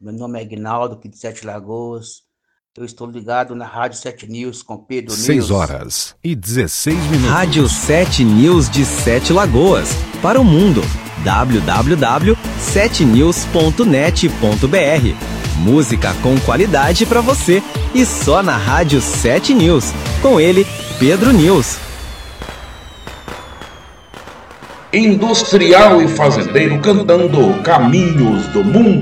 Meu nome é Aguinaldo, aqui de Sete Lagoas. Eu estou ligado na Rádio 7 News com Pedro 6 News. horas e 16 minutos. Rádio 7 News de Sete Lagoas. Para o mundo. www.7news.net.br. Música com qualidade para você. E só na Rádio 7 News. Com ele, Pedro News. Industrial e fazendeiro cantando Caminhos do Mundo.